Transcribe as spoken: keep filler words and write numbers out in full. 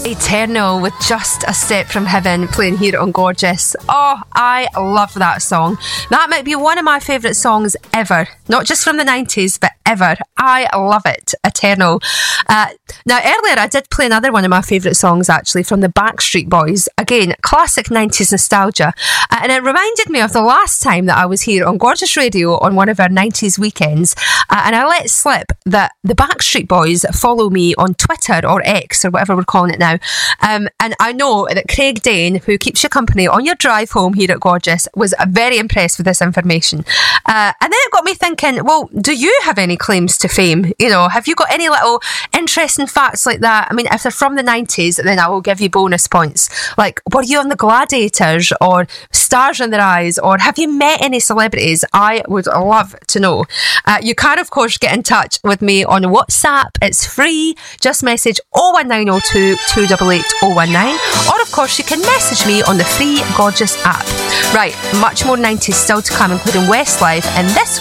Eternal with Just a Step from Heaven playing here on Gorgeous. Oh, I love that song. That might be one of my favourite songs ever. Not just from the nineties, but ever. I love it. Eternal. Uh, now, earlier I did play another one of my favourite songs actually from the Backstreet Boys. Again, classic nineties nostalgia. Uh, and it reminded me of the last time that I was here on Gorgeous Radio on one of our nineties weekends. Uh, and I let slip that the Backstreet Boys follow me on Twitter or X or whatever we're calling it now. Um, and I know that Craig Dane, who keeps you company on your drive home here at Gorgeous, was very impressed with this information. Uh, and then it got me thinking, well, do you have any claims to fame? You know, have you got any little interesting facts like that? I mean, if they're from the nineties, then I will give you bonus points. Like, were you on the Gladiators or Stars in Their Eyes, or have you met any celebrities? I would love to know. Uh, you can, of course, get in touch with me on WhatsApp. It's free. Just message oh one nine oh two, two eight eight oh one nine, or of course you can message me on the free Gorgeous app. Right, much more nineties still to come, including Westlife, and this